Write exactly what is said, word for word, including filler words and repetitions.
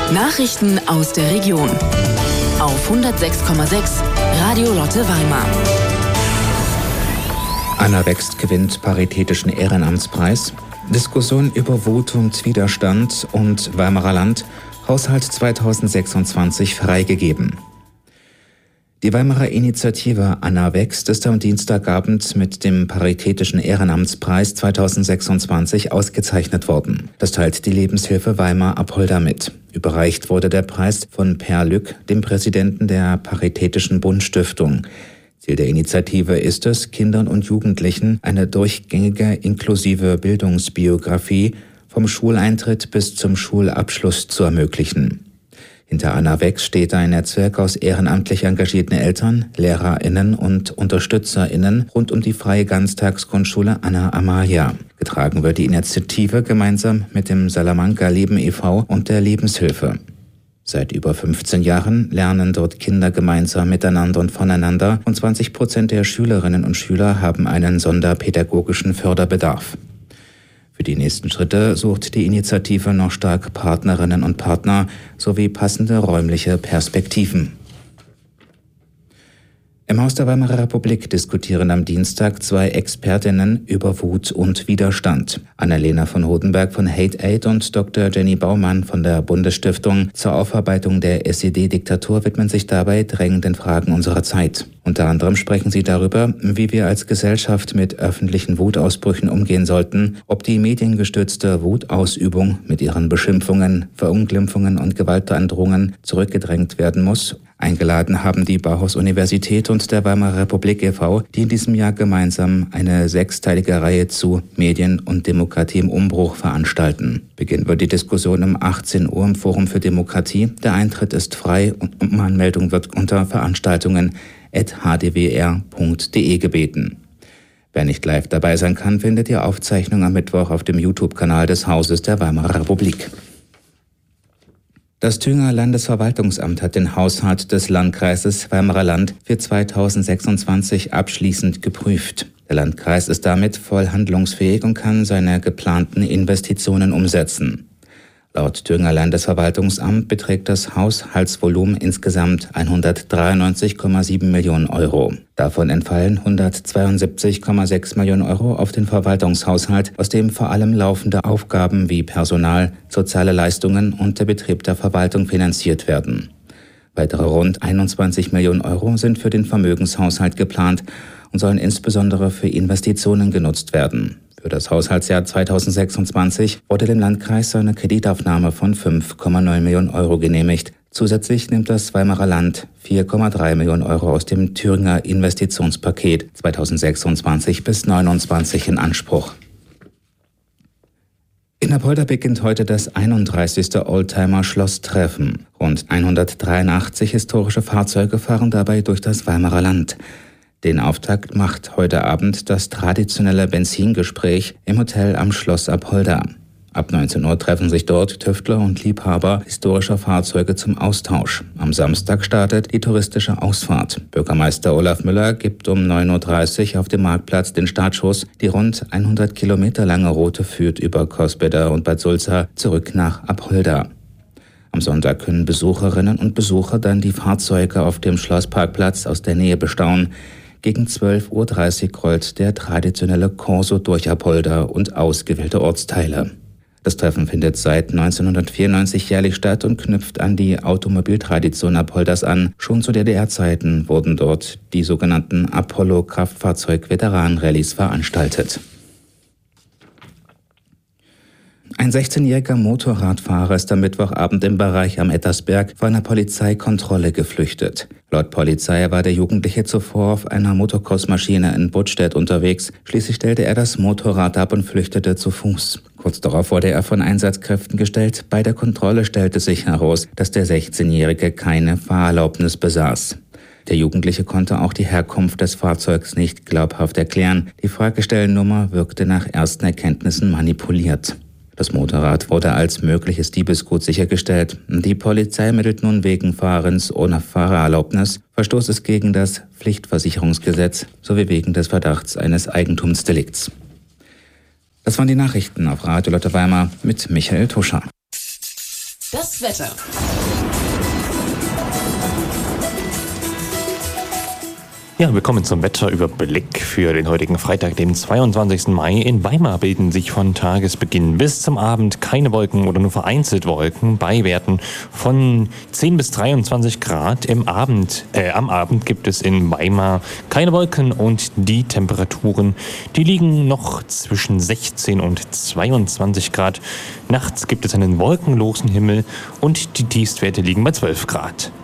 Nachrichten aus der Region. Auf hundertsechs Komma sechs Radio Lotte Weimar. Anna Wächst gewinnt Paritätischen Ehrenamtspreis. Diskussion über Wut und Widerstand und Weimarer Land. Haushalt zweitausendsechsundzwanzig freigegeben. Die Weimarer Initiative Anna Wächst ist am Dienstagabend mit dem Paritätischen Ehrenamtspreis zweitausendsechsundzwanzig ausgezeichnet worden. Das teilt die Lebenshilfe Weimar Apolda mit. Überreicht wurde der Preis von Per Lück, dem Präsidenten der Paritätischen Bundstiftung. Ziel der Initiative ist es, Kindern und Jugendlichen eine durchgängige inklusive Bildungsbiografie vom Schuleintritt bis zum Schulabschluss zu ermöglichen. Hinter Anna Wächst steht ein Netzwerk aus ehrenamtlich engagierten Eltern, LehrerInnen und UnterstützerInnen rund um die freie Ganztagsgrundschule Anna Amalia. Getragen wird die Initiative gemeinsam mit dem Salamanca Leben e V und der Lebenshilfe. Seit über fünfzehn Jahren lernen dort Kinder gemeinsam miteinander und voneinander und zwanzig Prozent der Schülerinnen und Schüler haben einen sonderpädagogischen Förderbedarf. Für die nächsten Schritte sucht die Initiative noch stark Partnerinnen und Partner sowie passende räumliche Perspektiven. Im Haus der Weimarer Republik diskutieren am Dienstag zwei Expertinnen über Wut und Widerstand. Annalena von Hodenberg von Hate Aid und Doktor Jenny Baumann von der Bundesstiftung zur Aufarbeitung der S E D-Diktatur widmen sich dabei drängenden Fragen unserer Zeit. Unter anderem sprechen sie darüber, wie wir als Gesellschaft mit öffentlichen Wutausbrüchen umgehen sollten, ob die mediengestützte Wutausübung mit ihren Beschimpfungen, Verunglimpfungen und Gewaltandrohungen zurückgedrängt werden muss. Eingeladen haben die Bauhaus-Universität und der Weimarer Republik e V, die in diesem Jahr gemeinsam eine sechsteilige Reihe zu Medien und Demokratie im Umbruch veranstalten. Beginnen wird die Diskussion um achtzehn Uhr im Forum für Demokratie. Der Eintritt ist frei und um Anmeldung wird unter Veranstaltungen at h d w r punkt d e gebeten. Wer nicht live dabei sein kann, findet die Aufzeichnung am Mittwoch auf dem YouTube-Kanal des Hauses der Weimarer Republik. Das Thüringer Landesverwaltungsamt hat den Haushalt des Landkreises Weimarer Land für zweitausendsechsundzwanzig abschließend geprüft. Der Landkreis ist damit voll handlungsfähig und kann seine geplanten Investitionen umsetzen. Laut Thüringer Landesverwaltungsamt beträgt das Haushaltsvolumen insgesamt hundertdreiundneunzig Komma sieben Millionen Euro. Davon entfallen hundertzweiundsiebzig Komma sechs Millionen Euro auf den Verwaltungshaushalt, aus dem vor allem laufende Aufgaben wie Personal, soziale Leistungen und der Betrieb der Verwaltung finanziert werden. Weitere rund einundzwanzig Millionen Euro sind für den Vermögenshaushalt geplant und sollen insbesondere für Investitionen genutzt werden. Für das Haushaltsjahr zweitausendsechsundzwanzig wurde dem Landkreis eine Kreditaufnahme von fünf Komma neun Millionen Euro genehmigt. Zusätzlich nimmt das Weimarer Land vier Komma drei Millionen Euro aus dem Thüringer Investitionspaket zweitausendsechsundzwanzig bis neunundzwanzig in Anspruch. In Apolda beginnt heute das einunddreißigste Oldtimer-Schlosstreffen. Rund hundertdreiundachtzig historische Fahrzeuge fahren dabei durch das Weimarer Land. Den Auftakt macht heute Abend das traditionelle Benzingespräch im Hotel am Schloss Apolda. Ab neunzehn Uhr treffen sich dort Tüftler und Liebhaber historischer Fahrzeuge zum Austausch. Am Samstag startet die touristische Ausfahrt. Bürgermeister Olaf Müller gibt um neun Uhr dreißig auf dem Marktplatz den Startschuss. Die rund hundert Kilometer lange Route führt über Coesbeder und Bad Sulza zurück nach Apolda. Am Sonntag können Besucherinnen und Besucher dann die Fahrzeuge auf dem Schlossparkplatz aus der Nähe bestaunen. Gegen zwölf Uhr dreißig rollt der traditionelle Corso durch Apolda und ausgewählte Ortsteile. Das Treffen findet seit neunzehnhundertvierundneunzig jährlich statt und knüpft an die Automobiltradition Apoldas an. Schon zu D D R-Zeiten wurden dort die sogenannten Apollo-Kraftfahrzeug-Veteran-Rallyes veranstaltet. Ein sechzehnjähriger Motorradfahrer ist am Mittwochabend im Bereich am Ettersberg vor einer Polizeikontrolle geflüchtet. Laut Polizei war der Jugendliche zuvor auf einer Motocross-Maschine in Buttstedt unterwegs. Schließlich stellte er das Motorrad ab und flüchtete zu Fuß. Kurz darauf wurde er von Einsatzkräften gestellt. Bei der Kontrolle stellte sich heraus, dass der sechzehnjährige keine Fahrerlaubnis besaß. Der Jugendliche konnte auch die Herkunft des Fahrzeugs nicht glaubhaft erklären. Die Fragestellennummer wirkte nach ersten Erkenntnissen manipuliert. Das Motorrad wurde als mögliches Diebesgut sichergestellt. Die Polizei ermittelt nun wegen Fahrens ohne Fahrerlaubnis, Verstoßes gegen das Pflichtversicherungsgesetz sowie wegen des Verdachts eines Eigentumsdelikts. Das waren die Nachrichten auf Radio Lotte Weimar mit Michael Tuscher. Das Wetter. Ja, wir kommen zum Wetterüberblick für den heutigen Freitag, dem zweiundzwanzigsten Mai. In Weimar bilden sich von Tagesbeginn bis zum Abend keine Wolken oder nur vereinzelt Wolken bei Werten von zehn bis dreiundzwanzig Grad. Im Abend, äh, am Abend gibt es in Weimar keine Wolken und die Temperaturen, die liegen noch zwischen sechzehn und zweiundzwanzig Grad. Nachts gibt es einen wolkenlosen Himmel und die Tiefstwerte liegen bei zwölf Grad.